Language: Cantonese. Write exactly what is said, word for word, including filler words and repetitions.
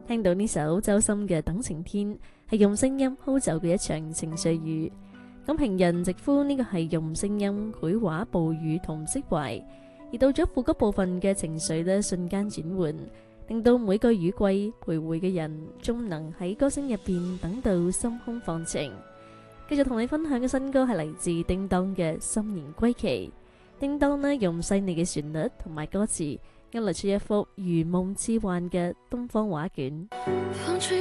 聽到呢首周深嘅《等晴天》，係用聲音鋪就嘅一場情緒雨。咁平人直呼呢個係用聲音繪畫暴雨同釋懷，而到咗副歌部分嘅情緒呢，瞬間轉換，令到每個雨季徘徊嘅人，終能喺歌聲入邊等到心空放晴。繼續同你分享嘅新歌係嚟自叮當嘅《心言歸期》。叮當呢用細膩嘅旋律同埋歌詞，勾勒出一幅如夢似幻嘅東方畫卷。 風吹